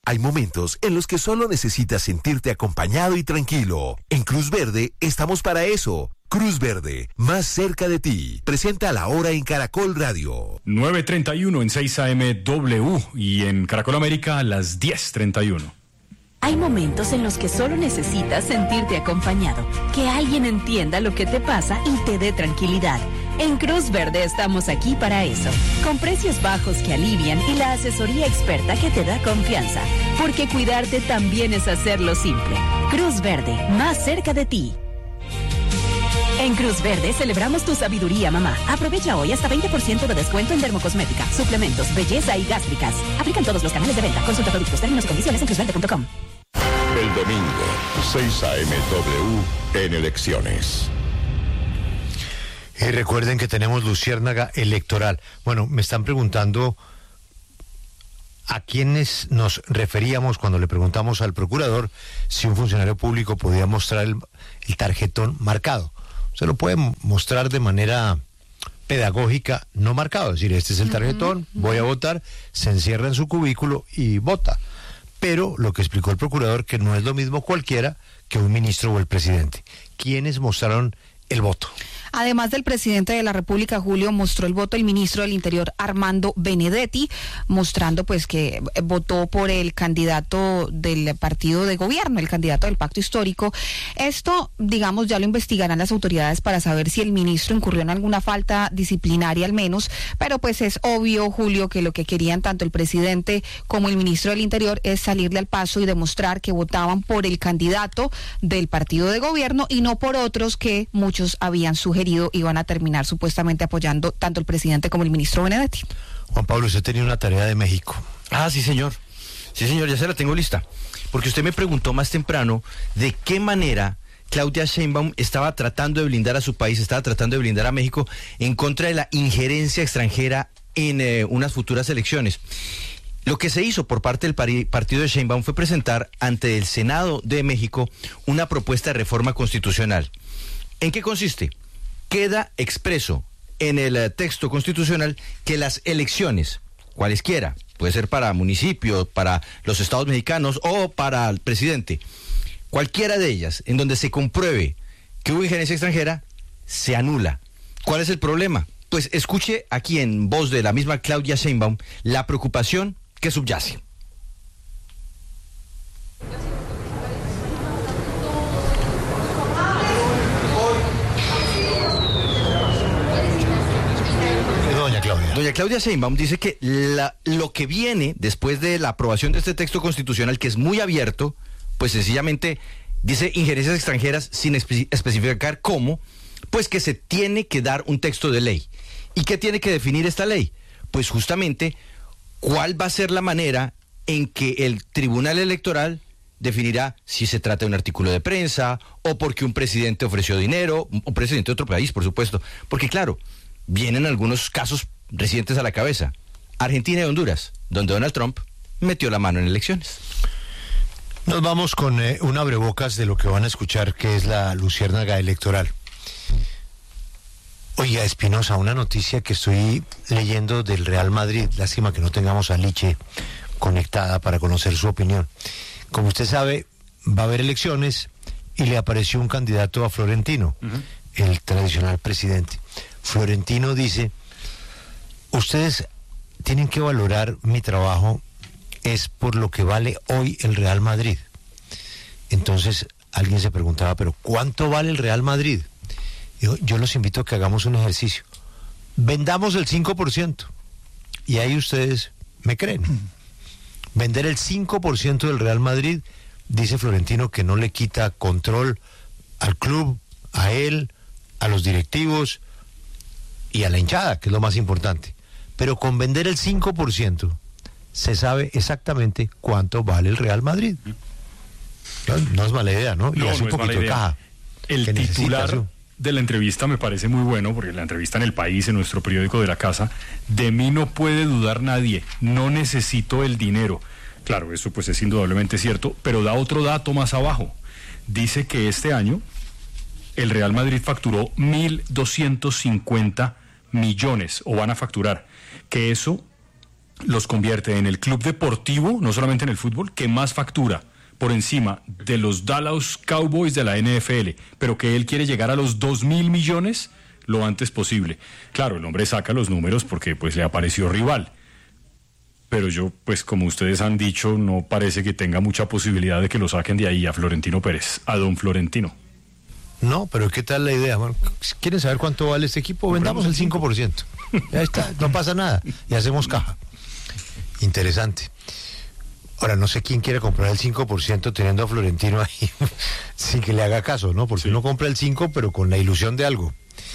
Hay momentos en los que solo necesitas sentirte acompañado y tranquilo. En Cruz Verde estamos para eso. Cruz Verde, más cerca de ti. Presenta La Hora en Caracol Radio. 9:31 en 6 AM W y en Caracol América a las 10:31. Hay momentos en los que solo necesitas sentirte acompañado, que alguien entienda lo que te pasa y te dé tranquilidad. En Cruz Verde estamos aquí para eso, con precios bajos que alivian y la asesoría experta que te da confianza, porque cuidarte también es hacerlo simple. Cruz Verde, más cerca de ti. En Cruz Verde celebramos tu sabiduría, mamá. Aprovecha hoy hasta 20% de descuento en dermocosmética, suplementos, belleza y gástricas. Aplican todos los canales de venta. Consulta productos, términos y condiciones en cruzverde.com. El domingo, 6 AM W en elecciones. Y recuerden que tenemos luciérnaga electoral. Bueno, me están preguntando a quiénes nos referíamos cuando le preguntamos al procurador si un funcionario público podía mostrar el tarjetón marcado. Se lo puede mostrar de manera pedagógica, no marcado. Es decir, este es el tarjetón, voy a votar, se encierra en su cubículo y vota. Pero lo que explicó el procurador, que no es lo mismo cualquiera que un ministro o el presidente. ¿Quiénes mostraron el voto? Además del presidente de la República, Julio, mostró el voto el ministro del Interior, Armando Benedetti, mostrando pues que votó por el candidato del partido de gobierno, el candidato del Pacto Histórico. Esto, digamos, ya lo investigarán las autoridades para saber si el ministro incurrió en alguna falta disciplinaria al menos, pero pues es obvio, Julio, que lo que querían tanto el presidente como el ministro del Interior es salirle al paso y demostrar que votaban por el candidato del partido de gobierno y no por otros que muchos habían sugerido iban a terminar supuestamente apoyando tanto el presidente como el ministro Benedetti. Juan Pablo, usted tenía una tarea de México. Sí señor, ya se la tengo lista, porque usted me preguntó más temprano de qué manera Claudia Sheinbaum estaba tratando de blindar a su país, estaba tratando de blindar a México en contra de la injerencia extranjera en unas futuras elecciones. Lo que se hizo por parte del partido de Sheinbaum fue presentar ante el Senado de México una propuesta de reforma constitucional. ¿En qué consiste? Queda expreso en el texto constitucional que las elecciones, cualesquiera, puede ser para municipios, para los estados mexicanos o para el presidente, cualquiera de ellas, en donde se compruebe que hubo injerencia extranjera, se anula. ¿Cuál es el problema? Pues escuche aquí en voz de la misma Claudia Sheinbaum la preocupación que subyace. Doña Claudia Sheinbaum dice que lo que viene después de la aprobación de este texto constitucional, que es muy abierto, pues sencillamente dice injerencias extranjeras sin especificar cómo, pues que se tiene que dar un texto de ley. ¿Y qué tiene que definir esta ley? Pues justamente cuál va a ser la manera en que el Tribunal Electoral definirá si se trata de un artículo de prensa o porque un presidente ofreció dinero, un presidente de otro país, por supuesto, porque claro, vienen algunos casos recientes a la cabeza. Argentina y Honduras, donde Donald Trump metió la mano en elecciones. Nos vamos con un abrebocas de lo que van a escuchar, que es la luciérnaga electoral. Oiga, Espinosa, una noticia que estoy leyendo del Real Madrid. Lástima que no tengamos a Liche conectada para conocer su opinión. Como usted sabe, va a haber elecciones y le apareció un candidato a Florentino, el tradicional presidente. Florentino dice: ustedes tienen que valorar mi trabajo es por lo que vale hoy el Real Madrid. Entonces alguien se preguntaba, ¿pero cuánto vale el Real Madrid? Yo los invito a que hagamos un ejercicio. Vendamos el 5%. Y ahí ustedes me creen. Vender el 5% del Real Madrid, dice Florentino, que no le quita control al club, a él, a los directivos y a la hinchada, que es lo más importante. Pero con vender el 5% se sabe exactamente cuánto vale el Real Madrid. No es mala idea, ¿no? Y hace un poquito de caja. El titular de la entrevista me parece muy bueno, porque la entrevista en El País, en nuestro periódico de la casa: de mí no puede dudar nadie, no necesito el dinero. Claro, eso pues es indudablemente cierto, pero da otro dato más abajo. Dice que este año el Real Madrid facturó 1.250 millones, o van a facturar, que eso los convierte en el club deportivo, no solamente en el fútbol, que más factura por encima de los Dallas Cowboys de la NFL, pero que él quiere llegar a los 2.000 millones lo antes posible. Claro, el hombre saca los números porque pues le apareció rival. Pero yo, pues como ustedes han dicho, no parece que tenga mucha posibilidad de que lo saquen de ahí a Florentino Pérez, a don Florentino. No, pero ¿qué tal la idea? Bueno, ¿quieren saber cuánto vale este equipo? Vendamos el 5%. Ya está, no pasa nada. Y hacemos caja. Interesante. Ahora, no sé quién quiere comprar el 5% teniendo a Florentino ahí sin que le haga caso, ¿no? Porque uno compra el 5%, pero con la ilusión de algo.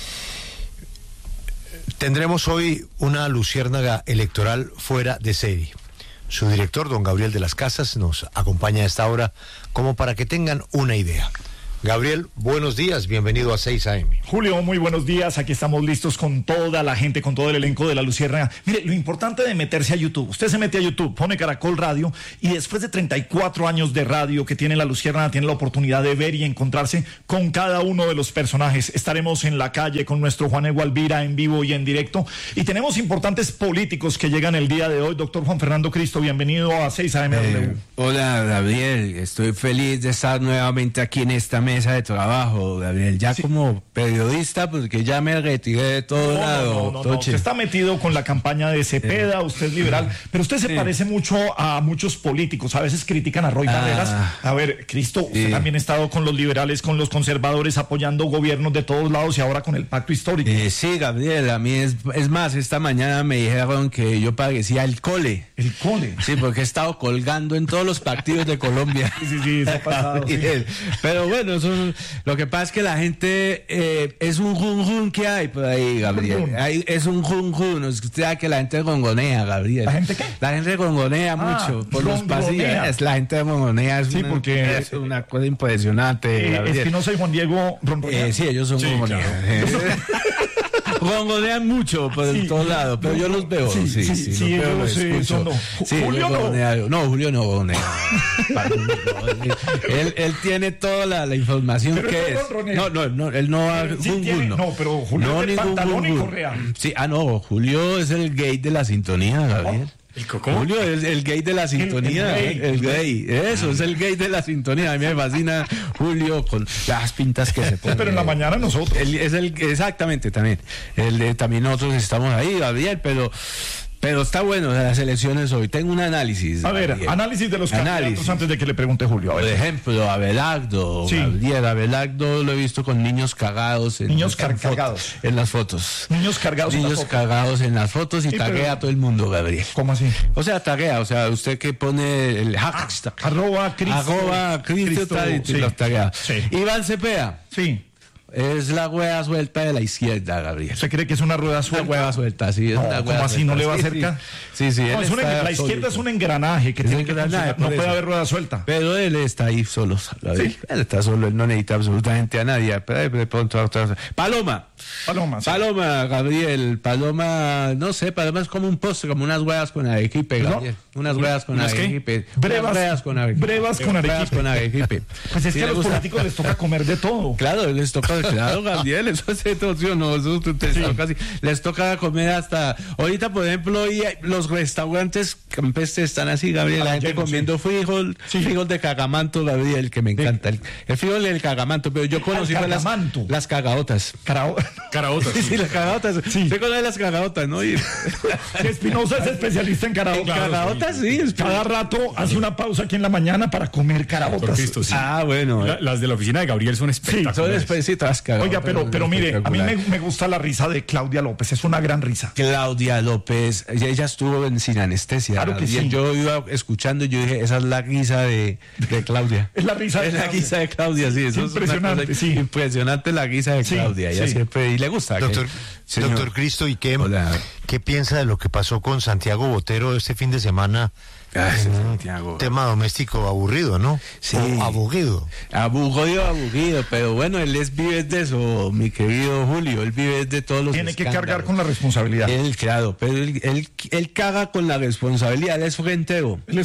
Tendremos hoy una luciérnaga electoral fuera de serie. Su director, don Gabriel de las Casas, nos acompaña a esta hora como para que tengan una idea. Gabriel, buenos días, bienvenido a 6 AM. Julio, muy buenos días, aquí estamos listos con toda la gente, con todo el elenco de La Luciérnaga. Mire, lo importante de meterse a YouTube, usted se mete a YouTube, pone Caracol Radio y después de 34 años de radio que tiene La Luciérnaga, tiene la oportunidad de ver y encontrarse con cada uno de los personajes. Estaremos en la calle con nuestro Juan Egualvira en vivo y en directo y tenemos importantes políticos que llegan el día de hoy. Doctor Juan Fernando Cristo, bienvenido a 6 AM. Hola, Gabriel, estoy feliz de estar nuevamente aquí en esta mesa de trabajo, Gabriel, ya como periodista, porque ya me retiré de todo lado. No, usted está metido con la campaña de Cepeda, usted es liberal, pero usted se parece mucho a muchos políticos, a veces critican a Roy Barreras. A ver, Cristo, usted también ha estado con los liberales, con los conservadores, apoyando gobiernos de todos lados y ahora con el pacto histórico. Sí, Gabriel, a mí es más, esta mañana me dijeron que yo parecía el cole. ¿El cole? Sí, porque he estado colgando en todos los partidos de Colombia. Sí, eso ha pasado. Sí. Pero bueno, lo que pasa es que la gente es un jun que hay por ahí, Gabriel. Es un jun. Usted sabe que la gente gongonea, Gabriel. ¿La gente qué? La gente gongonea mucho por los pasillos. La gente gongonea. Porque es una cosa impresionante, Gabriel. Espinosa y Juan Diego ronronean. Sí, ellos son gongonean. Gongonean mucho por todos lados, pero yo los veo. Sí, Julio no. No, Julio no gongonea. Él tiene toda la información pero que es. No, él no va No, pero Julio no, es pantalón y correa. Sí, no, Julio es el gay de la sintonía, Gabriel. ¿Cómo? Julio es el gay de la sintonía. El gay. Eso, es el gay de la sintonía. A mí me fascina Julio con las pintas que se ponen. Pero en la mañana nosotros. Exactamente, también. También nosotros estamos ahí, Gabriel, pero está bueno las elecciones hoy. Tengo un análisis. A ver, análisis de los candidatos antes de que le pregunte Julio. Por ejemplo, Abelardo. Sí. Gabriel, Abelardo lo he visto con niños cagados. Cargados. En las fotos. Niños cargados en las fotos y taguea a todo el mundo, Gabriel. ¿Cómo así? O sea, taguea. O sea, usted que pone el hashtag. @Cristo y los taguea. Sí. Iván Cepeda. Sí. Es la rueda suelta de la izquierda, Gabriel. ¿Usted cree que es una rueda suelta? Una rueda suelta, sí. No, ¿cómo así? ¿No le va cerca? Sí. No, la izquierda es un engranaje que tiene que funcionar. No puede haber rueda suelta. Pero él está ahí solo, Gabriel. Sí. Él está solo, él no necesita absolutamente a nadie. Paloma, Gabriel. Paloma, no sé, Paloma es como un postre, como unas huevas con arequipe, Gabriel. Unas huevas con arequipe. Brevas con arequipe. Pues es que a los políticos les toca comer de todo. Claro, les toca, Gabriel, eso es situación, no, eso casi. Les toca comer hasta, ahorita por ejemplo, los restaurantes campestres están así, Gabriel, la gente comiendo frijol de cagamanto, Gabriel, que me encanta. El frijol del cagamanto, pero yo conocí las cagaotas. Caraotas. Sí, las cagaotas. Usted conoce las cagaotas, ¿no? Espinosa es especialista en caraotas. Caraotas, sí. Cada rato hace una pausa aquí en la mañana para comer caraotas. Bueno. Las de la oficina de Gabriel son espectaculares. Oiga, pero mire, a mí me gusta la risa de Claudia López, es una gran risa. Claudia López, ella estuvo sin anestesia. Claro que sí. Yo iba escuchando y yo dije, esa es la risa de Claudia. Es la risa de Claudia, sí. Eso impresionante, es impresionante la risa de Claudia. Ella siempre, y le gusta. Doctor Cristo, ¿y qué piensa de lo que pasó con Santiago Botero este fin de semana? Santiago. Tema doméstico aburrido, ¿no? Sí. Aburrido, pero bueno, él vive de eso, mi querido Julio, él vive de todos los Tiene escándalos. Que cargar con la responsabilidad. Claro, pero él caga con la responsabilidad, él es frentero. Él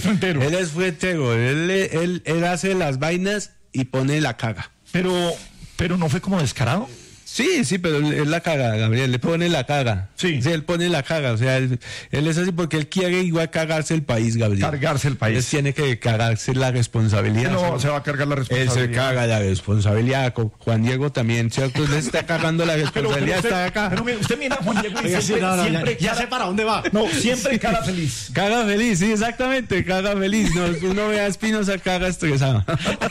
hace las vainas y pone la caga. Pero no fue como descarado. Sí, pero él la caga, Gabriel, le pone la caga. Sí. Él pone la caga, o sea, él es así porque él quiere igual cagarse el país, Gabriel. Cargarse el país. Él tiene que cagarse la responsabilidad. No, se va a cargar la responsabilidad. Él se caga la responsabilidad. Juan Diego también, ¿cierto? Él está cagando la responsabilidad, está acá. Pero usted mira a Juan Diego y Oiga, siempre ya sé para dónde va. No, siempre cara feliz. Caga feliz, sí, exactamente, caga feliz. No, uno ve a Espinosa caga estresado.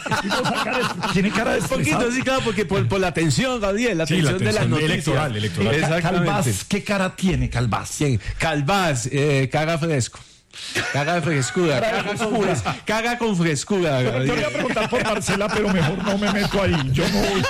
Tiene cara de estresado. Poquito, sí, claro, porque por la tensión, Gabriel, la tensión de las noticias. Electoral. Exactamente. Calvás, ¿qué cara tiene Calvás? ¿Quién? Calvás, caga fresco. Caga frescura, caga con frescura. Yo voy a preguntar por Marcela, pero mejor no me meto ahí. Yo no voy.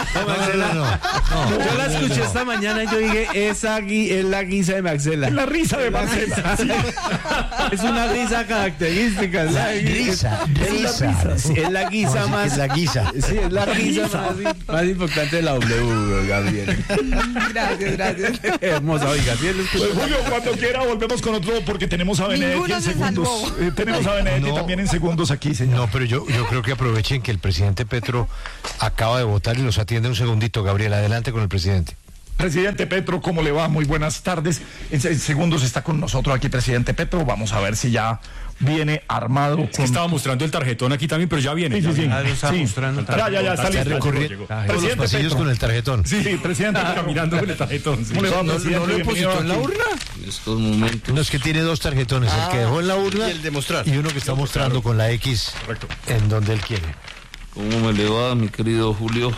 Yo la escuché esta mañana y yo dije, esa es la guisa de Marcela. Es la risa de Marcela. Sí. Es una risa característica. Es la Risa. Es la guisa más. Es la guisa. Sí, es la guisa más importante de la W, Gabriel. Gracias. Hermosa, oiga, ¿sí? Pues, Julio, cuando quiera volvemos con otro porque tenemos a Benedetti en segundos. Tenemos a Benedetti también en segundos aquí, señor. No, pero yo creo que aprovechen que el presidente Petro acaba de votar y los atiende un segundito. Gabriel, adelante con el presidente. Presidente Petro, ¿cómo le va? Muy buenas tardes. En segundos está con nosotros aquí, presidente Petro. Vamos a ver si ya viene armado. Es que estaba mostrando el tarjetón aquí también, pero ya viene. Sí. Ya está mostrando. Ya está listo. Recorriendo todos los pasillos con el tarjetón. Sí, presidente. Caminando con el tarjetón. ¿Cómo le va, presidente? ¿No lo depositó en la urna? En estos momentos. No, es que tiene dos tarjetones, el que dejó en la urna y el de mostrar. y uno que está mostrando con la X en donde él quiere. ¿Cómo me le va, mi querido Julio?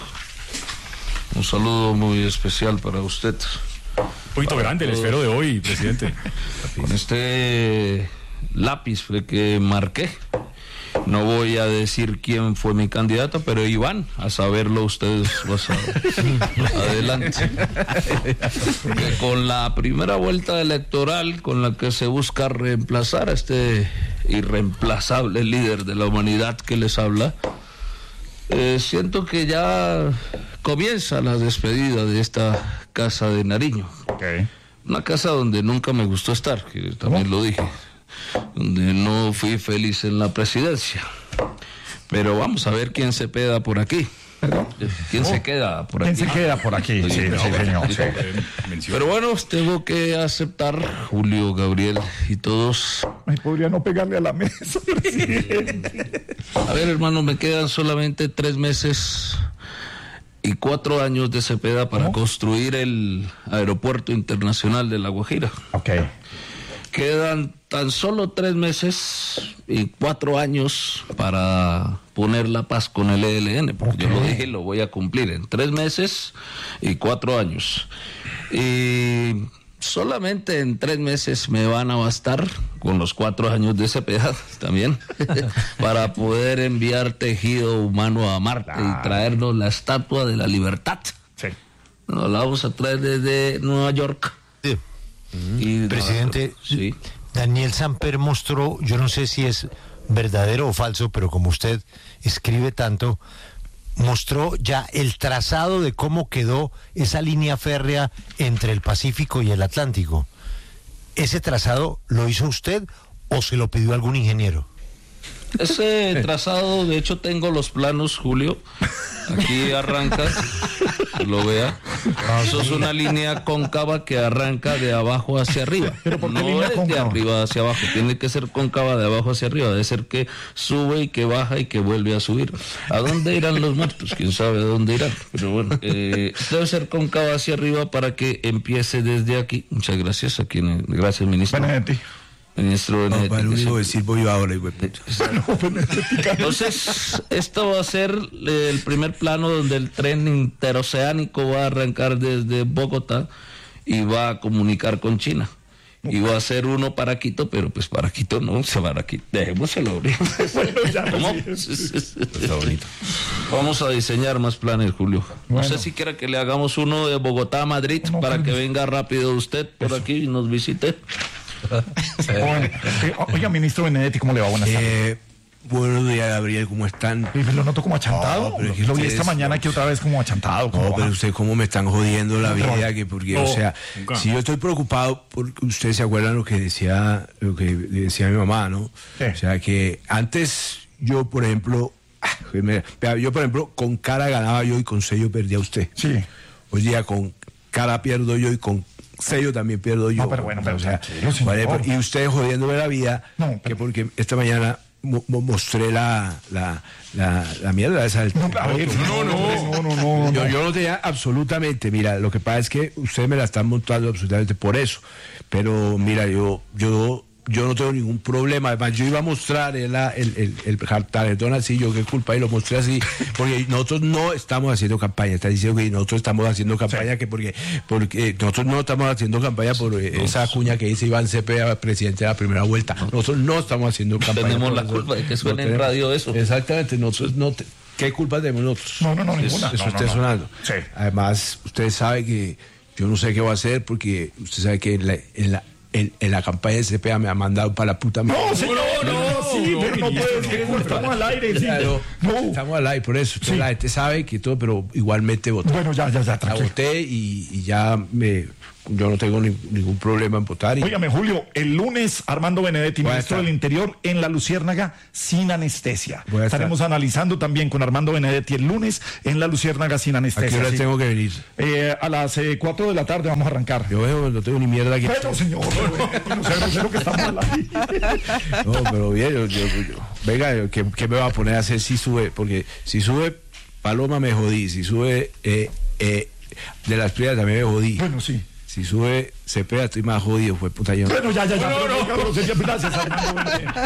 Un saludo muy especial para usted. Un poquito grande el esfero de hoy, presidente. Con este lápiz fue que marqué. No voy a decir quién fue mi candidato, pero Iván, a saberlo ustedes más adelante. Porque con la primera vuelta electoral con la que se busca reemplazar a este irreemplazable líder de la humanidad que les habla, siento que ya comienza la despedida de esta casa de Nariño. Okay. Una casa donde nunca me gustó estar, que también lo dije, donde no fui feliz en la presidencia. Pero vamos a ver quién se queda por aquí. ¿Perdón? ¿Quién se queda por aquí? ¿Quién se queda por aquí? Sí, señor. Pero bueno, tengo que aceptar, Julio, Gabriel y todos. Ay, podría no pegarle a la mesa, presidente. A ver, hermano, me quedan solamente 3 meses y 4 años de Cepeda para construir el aeropuerto internacional de La Guajira. Ok. Quedan tan solo 3 meses y 4 años para poner la paz con el ELN, porque yo lo dije y lo voy a cumplir en 3 meses y 4 años. Y solamente en 3 meses me van a bastar, con los 4 años de Cepeda también, para poder enviar tejido humano a Marte y traernos la Estatua de la Libertad. Sí. Nos la vamos a traer desde Nueva York. Sí. Y Presidente, sí. Daniel Samper mostró, yo no sé si es verdadero o falso, pero como usted escribe tanto, mostró ya el trazado de cómo quedó esa línea férrea entre el Pacífico y el Atlántico. ¿Ese trazado lo hizo usted o se lo pidió algún ingeniero? Ese trazado, de hecho tengo los planos, Julio. Aquí arranca, lo vea. Eso es una línea cóncava que arranca de abajo hacia arriba. ¿Pero por qué no línea es cóncava? de arriba hacia abajo, tiene que ser cóncava de abajo hacia arriba. Debe ser que sube y que baja y que vuelve a subir. ¿A dónde irán los muertos? ¿Quién sabe a dónde irán? Pero bueno, debe ser cóncava hacia arriba para que empiece desde aquí. Muchas gracias. Gracias, ministro. Benedetti. Ministro Benedetti. Para lo único decir voy ahora, güey. Entonces, esto va a ser el primer plano donde el tren interoceánico va a arrancar desde Bogotá y va a comunicar con China. Y va a ser uno para Quito, pero pues para Quito no se va a Quito. Dejémoselo. Bueno, ya, ¿Cómo? Está bonito. Vamos a diseñar más planes, Julio. No sé si quiera que le hagamos uno de Bogotá a Madrid para que venga rápido usted por aquí y nos visite. Oiga, ministro Benedetti, ¿cómo le va? Buenas tardes. Buenos días, Gabriel, ¿cómo están? Lo noto como achantado. No, pero es que lo vi ustedes- esta mañana aquí otra vez como achantado. No, pero ustedes cómo me están jodiendo la vida, que porque, No, o sea, nunca. si yo estoy preocupado, porque ustedes se acuerdan lo que decía mi mamá, ¿no? Sí. O sea, que antes yo, por ejemplo, con cara ganaba yo y con sello perdía usted. Sí. hoy día con cara pierdo yo y con sello también pierdo yo. No, pero bueno, pero o sea, vale, y ustedes jodiéndome la vida, que porque esta mañana mostré la mierda esa del no. Yo no tenía absolutamente, mira, lo que pasa es que ustedes me la están montando absolutamente por eso, pero mira, yo no tengo ningún problema. Además, yo iba a mostrar el tarjetón así, yo qué culpa, y lo mostré así, porque nosotros no estamos haciendo campaña. Está diciendo que nosotros estamos haciendo campaña, que porque nosotros no estamos haciendo campaña por esa cuña que dice Iván Cepeda, presidente de la primera vuelta. Nosotros no estamos haciendo campaña. Tenemos la culpa de que suene en radio eso. Exactamente, nosotros no. ¿Qué culpa tenemos nosotros? No, ninguna. Eso está sonando. Sí. Además, usted sabe que yo no sé qué va a hacer, porque usted sabe que en la campaña de CPA me ha mandado para la puta mierda. No, señor, no puede ser, estamos al aire. Claro, estamos al aire, por eso. La gente sabe que todo, pero igualmente voté. Bueno, ya, tranquilo. Voté y ya yo no tengo ningún problema en votar. Óigame, Julio, el lunes Armando Benedetti, ministro del Interior, en La Luciérnaga, sin anestesia. Estaremos analizando también con Armando Benedetti el lunes en La Luciérnaga, sin anestesia. ¿A qué hora tengo que venir? A las 4 de la tarde vamos a arrancar. Yo no tengo ni mierda aquí. Pero, señor, no sé lo que está mal ahí. No, pero bien, venga, ¿qué me va a poner a hacer si sube? Porque si sube Paloma me jodí, si sube de las Prias también me jodí. Bueno, sí. Si sube Cepeda estoy más jodido, fue puta yo. Bueno, ya. Gracias, Armando.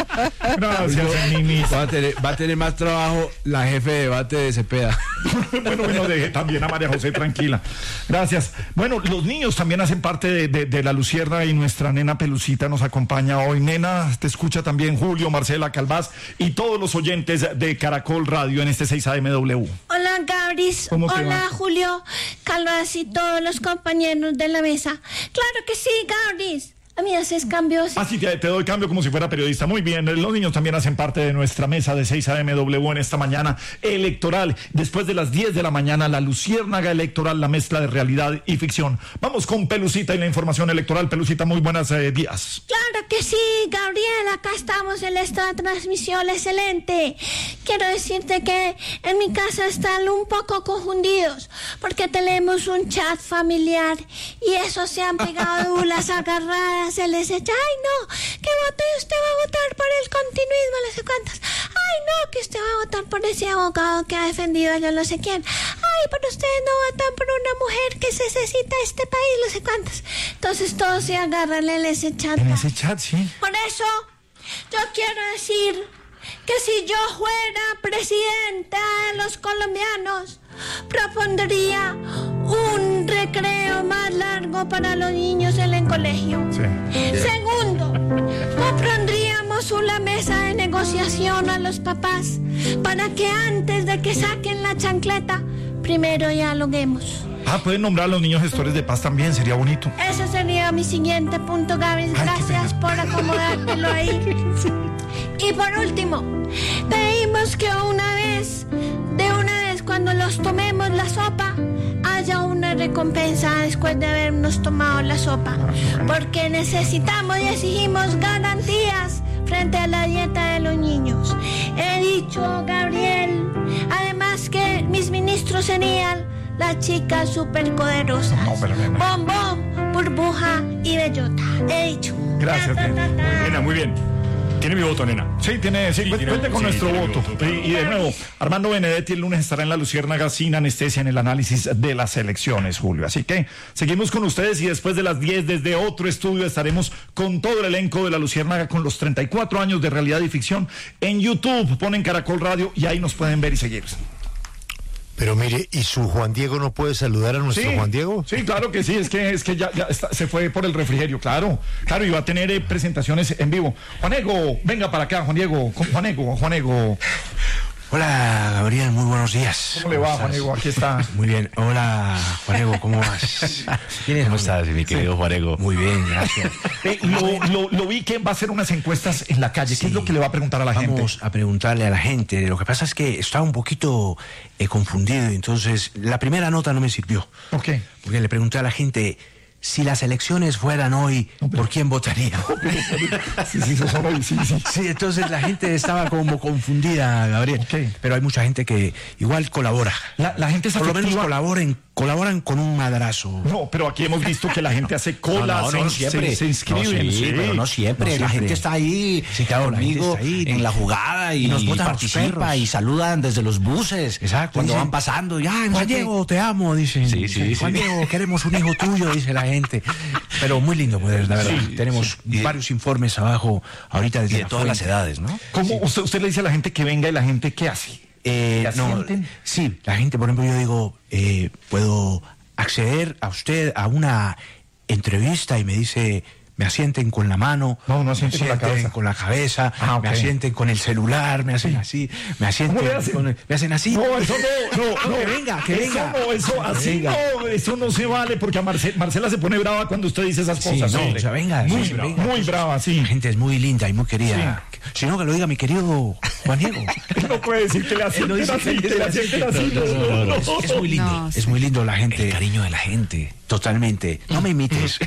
Gracias, va a tener más trabajo la jefe de debate de Cepeda. Bueno, deje también a María José tranquila. Gracias. Bueno, los niños también hacen parte de La Luciérnaga y nuestra nena Pelucita nos acompaña hoy. Nena, te escucha también Julio, Marcela Calvás y todos los oyentes de Caracol Radio en este 6AMW. Hola, Gabris. Hola, Julio, Calvás y todos los compañeros de la mesa. Claro que sí, Gabris. A mí haces cambios. Sí, te doy cambio como si fuera periodista. Muy bien, los niños también hacen parte de nuestra mesa de 6AMW en esta mañana electoral. Después de las 10 de la mañana, La Luciérnaga Electoral, la mezcla de realidad y ficción. Vamos con Pelucita y la información electoral. Pelucita, muy buenos días. Claro que sí, Gabriel, acá estamos en esta transmisión excelente. Quiero decirte que en mi casa están un poco confundidos porque tenemos un chat familiar y eso se han pegado las agarradas. Se les echa, ay no, que vote, usted va a votar por el continuismo, no sé cuántas. Ay no, que usted va a votar por ese abogado que ha defendido a yo no sé quién. Ay, pero ustedes no votan por una mujer que se necesita este país, no sé cuántas. Entonces todos se agarran en ese chat. En ese chat, sí. Por eso, yo quiero decir que si yo fuera presidenta de los colombianos, propondría un recreo más largo para los niños en el colegio. Sí. Segundo, propondríamos una mesa de negociación a los papás para que antes de que saquen la chancleta, primero dialoguemos. Pueden nombrar a los niños gestores de paz también, sería bonito. Ese sería mi siguiente punto, Gaby. Gracias por acomodártelo ahí. Y por último, pedimos que de una vez, cuando los tomemos la sopa, haya una recompensa después de habernos tomado la sopa. Porque necesitamos y exigimos garantías frente a la dieta de los niños. He dicho, Gabriel, además que mis ministros serían las chicas superpoderosas. Bombón, burbuja y bellota. He dicho. Gracias, nena. Muy bien. Tiene mi voto, nena. Sí, cuente con nuestro voto. Y de nuevo, Armando Benedetti el lunes estará en La Luciérnaga sin anestesia en el análisis de las elecciones, Julio. Así que seguimos con ustedes y después de las 10 desde otro estudio estaremos con todo el elenco de La Luciérnaga con los 34 años de realidad y ficción en YouTube. Ponen Caracol Radio y ahí nos pueden ver y seguir. Pero mire, ¿y su Juan Diego no puede saludar a nuestro Juan Diego? Sí, claro que sí, es que ya está, se fue por el refrigerio, claro, y va a tener presentaciones en vivo. Juanego, venga para acá, Juanego. Hola, Gabriel, muy buenos días. ¿Cómo le va, Juanego? Aquí está. Muy bien. Hola, Juanego, ¿cómo vas? ¿Cómo estás, mi querido Juanego? Muy bien, gracias. Lo vi que va a hacer unas encuestas en la calle. ¿Qué es lo que le va a preguntar a la gente? Vamos a preguntarle a la gente. Lo que pasa es que estaba un poquito confundido, entonces la primera nota no me sirvió. ¿Por qué? Porque le pregunté a la gente, si las elecciones fueran hoy, ¿por quién votaría? Sí, entonces la gente estaba como confundida, Gabriel. Okay. Pero hay mucha gente que igual colabora. La gente es por afectiva. lo menos colabora en colaboran con un madrazo. No, pero aquí hemos visto que la gente hace colas, no siempre. se inscriben. Sí, pero no siempre. La gente está ahí conmigo en la jugada y nos botan participa y saludan desde los buses. Exacto. Cuando van pasando, Juan Diego, te amo, dicen. Sí. Juan Diego, queremos un hijo tuyo, dice la gente. Pero muy lindo poder, la verdad. Tenemos varios informes abajo ahorita desde de todas las edades, ¿no? ¿Cómo usted le dice a la gente que venga y la gente qué hace? Sí, la gente, por ejemplo, yo digo, puedo acceder a usted a una entrevista y me dice, me asienten con la mano, no asienten con la cabeza, me asienten con el celular, me hacen así, me asienten, me hacen así. No, eso no, que venga. Eso no se vale porque a Marcela se pone brava cuando usted dice esas cosas. O sea, venga. Muy brava, sí. La gente es muy linda y muy querida. Sí. Si no, que lo diga mi querido Juan Diego. No puede decir que le asienten así. Es muy lindo, es muy lindo la gente. El cariño de la gente. Totalmente. No me imites.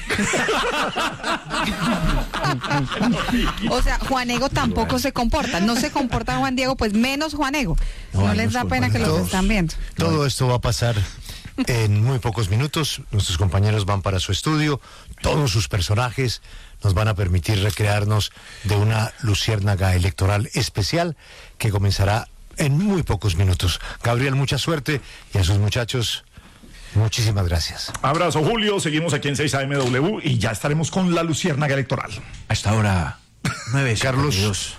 O sea, Juan Diego tampoco se comporta. No se comporta Juan Diego, pues menos Juan Diego. No les da pena que los están viendo. Todo esto va a pasar en muy pocos minutos. Nuestros compañeros van para su estudio. Todos sus personajes nos van a permitir recrearnos de una luciérnaga electoral especial que comenzará en muy pocos minutos. Gabriel, mucha suerte, y a sus muchachos, muchísimas gracias. Abrazo, Julio. Seguimos aquí en 6AMW y ya estaremos con la luciérnaga electoral. Hasta ahora, 9 Carlos.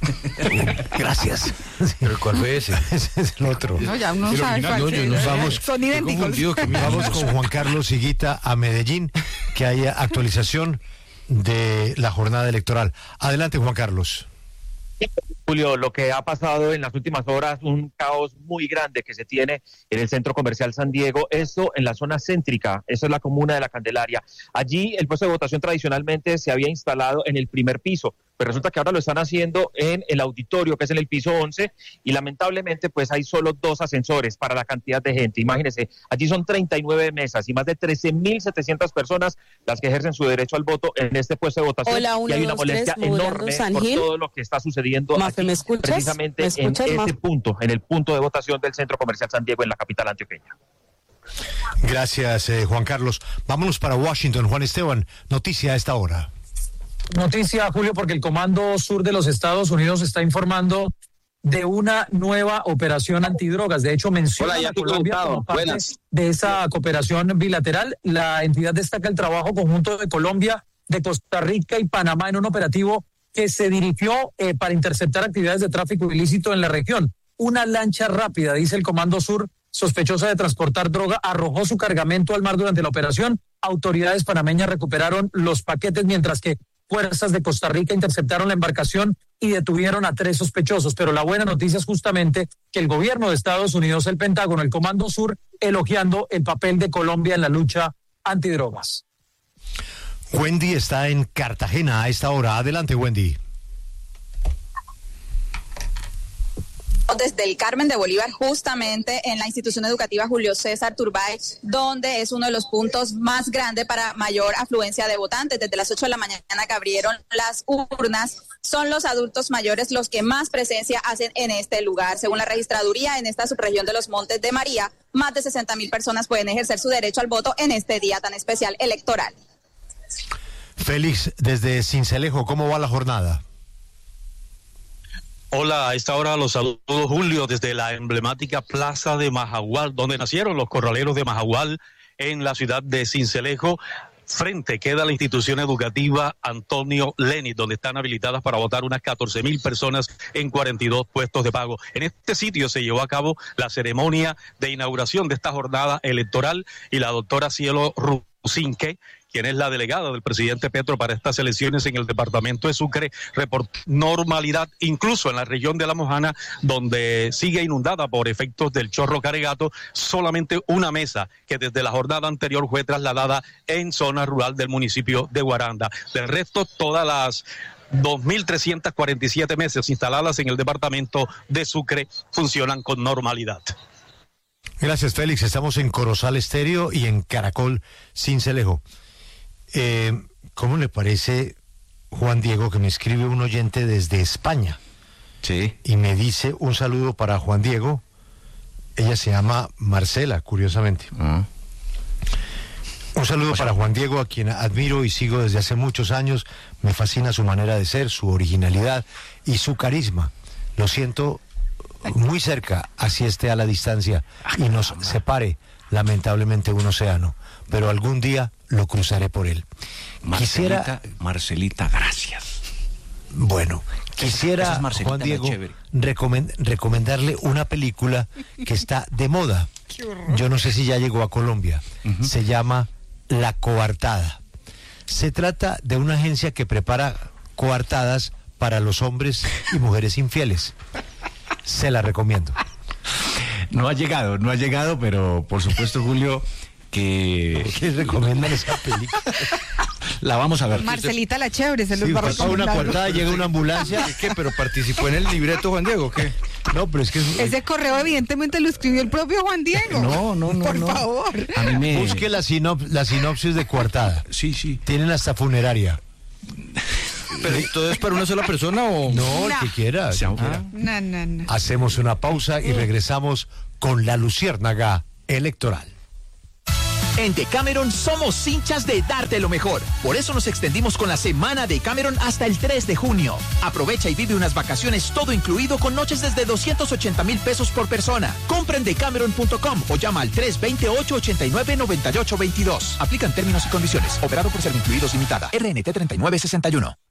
Gracias. ¿Pero cuál fue ese? Ese es el otro. No, ya uno sabe cuál. Son idénticos. Vamos con Juan Carlos Higuita a Medellín, que haya actualización de la jornada electoral. Adelante, Juan Carlos. Julio, lo que ha pasado en las últimas horas, un caos muy grande que se tiene en el centro comercial San Diego, eso en la zona céntrica, eso es la comuna de La Candelaria. Allí el puesto de votación tradicionalmente se había instalado en el primer piso, pero resulta que ahora lo están haciendo en el auditorio, que es en el piso 11, y lamentablemente pues hay solo 2 ascensores para la cantidad de gente. Imagínense, allí son 39 mesas y más de 13.700 personas las que ejercen su derecho al voto en este puesto de votación. Hola, y hay una molestia enorme por todo lo que está sucediendo aquí, precisamente en ese punto, en el punto de votación del Centro Comercial San Diego en la capital antioqueña. Gracias, Juan Carlos. Vámonos para Washington. Juan Esteban, noticia a esta hora. Noticia, Julio, porque el Comando Sur de los Estados Unidos está informando de una nueva operación antidrogas. De hecho, menciona a Colombia como parte de esa cooperación bilateral. La entidad destaca el trabajo conjunto de Colombia, de Costa Rica y Panamá en un operativo que se dirigió para interceptar actividades de tráfico ilícito en la región. Una lancha rápida, dice el Comando Sur, sospechosa de transportar droga, arrojó su cargamento al mar durante la operación. Autoridades panameñas recuperaron los paquetes, mientras que fuerzas de Costa Rica interceptaron la embarcación y detuvieron a 3 sospechosos. Pero la buena noticia es justamente que el gobierno de Estados Unidos, el Pentágono, el Comando Sur, elogiando el papel de Colombia en la lucha antidrogas. Wendy está en Cartagena a esta hora. Adelante, Wendy. Desde el Carmen de Bolívar, justamente en la institución educativa Julio César Turbay, donde es uno de los puntos más grandes para mayor afluencia de votantes. Desde las 8 de la mañana que abrieron las urnas, son los adultos mayores los que más presencia hacen en este lugar. Según la registraduría, en esta subregión de los Montes de María, más de 60.000 personas pueden ejercer su derecho al voto en este día tan especial electoral. Félix, desde Sincelejo, ¿cómo va la jornada? Hola, a esta hora los saludos, Julio, desde la emblemática Plaza de Majagual, donde nacieron los corraleros de Majagual en la ciudad de Sincelejo. Frente queda la institución educativa Antonio Lenis, donde están habilitadas para votar unas 14.000 personas en 42 puestos de pago. En este sitio se llevó a cabo la ceremonia de inauguración de esta jornada electoral y la doctora Cielo Rusinque, quien es la delegada del presidente Petro para estas elecciones en el departamento de Sucre, reportó normalidad incluso en la región de La Mojana, donde sigue inundada por efectos del chorro Caregato. Solamente una mesa que desde la jornada anterior fue trasladada en zona rural del municipio de Guaranda. Del resto, todas las 2.347 mesas instaladas en el departamento de Sucre funcionan con normalidad. Gracias, Félix. Estamos en Corozal Estéreo y en Caracol Sincelejo. ¿Cómo le parece, Juan Diego, que me escribe un oyente desde España? Sí. Y me dice un saludo para Juan Diego. Ella se llama Marcela, curiosamente. Un saludo para Juan Diego, a quien admiro y sigo desde hace muchos años. Me fascina su manera de ser, su originalidad y su carisma. Lo siento muy cerca, así esté a la distancia y nos separe lamentablemente un océano, pero algún día lo cruzaré por él. Marcelita, gracias. Bueno, quisiera, Juan Diego, recomendarle una película que está de moda. Yo no sé si ya llegó a Colombia. Se llama La Coartada. Se trata de una agencia que prepara coartadas para los hombres y mujeres infieles. Se la recomiendo. No ha llegado, pero por supuesto, Julio, que... ¿Qué recomiendan esa película? La vamos a ver. Marcelita la chévere, se los va a recomendar. Una coartada, llega una ambulancia. ¿Qué? ¿Pero participó en el libreto Juan Diego? ¿Qué? No, pero es que... Ese correo evidentemente lo escribió el propio Juan Diego. No. Por favor. A mí Busque la sinopsis de coartada. Sí. Tienen hasta funeraria. ¿Pero todo es para una sola persona o...? No, el que quiera. No. Hacemos una pausa y regresamos con la luciérnaga electoral. En Decameron somos hinchas de darte lo mejor. Por eso nos extendimos con la semana de Decameron hasta el 3 de junio. Aprovecha y vive unas vacaciones todo incluido con noches desde 280,000 pesos por persona. Compra en decameron.com o llama al 328-89-9822. Aplican términos y condiciones. Operado por Servincluidos Limitada. RNT 3961.